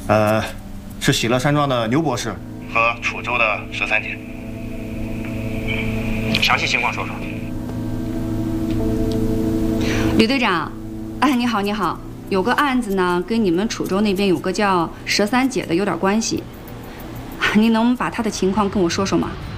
是喜乐山庄的牛博士和楚州的13姐。详细情况说说。 吕队长，哎，你好，你好，有个案子呢，跟你们楚州那边有个叫13姐的有点关系，您能把她的情况跟我说说吗？